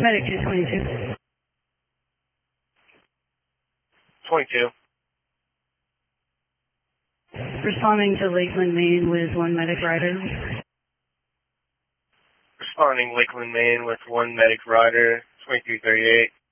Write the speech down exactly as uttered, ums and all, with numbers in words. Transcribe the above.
Medic two twenty-two. twenty-two. Responding to Lakeland, Maine with one medic rider. Responding Lakeland, Maine with one medic rider, twenty-three thirty-eight.